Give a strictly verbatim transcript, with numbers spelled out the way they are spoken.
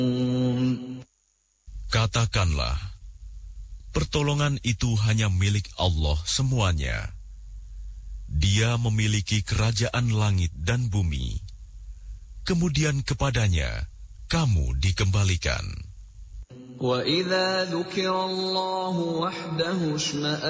Katakanlah, pertolongan itu hanya milik Allah semuanya. Dia memiliki kerajaan langit dan bumi. Kemudian kepadanya kamu dikembalikan. وَإِذَا ذُكِرَ اللَّهُ وَحْدَهُ اشْمَأَزَّتْ